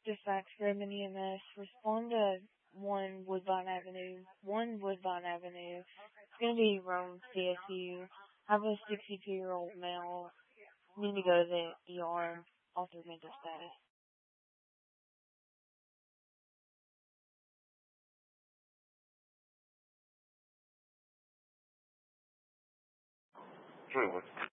Dispatch Grayman EMS. Respond to 1 Woodbine Avenue. 1 Woodbine Avenue. It's going to be Rome CSU. Have a 62-year-old male. Need to go to the ER. Altered mental status. True.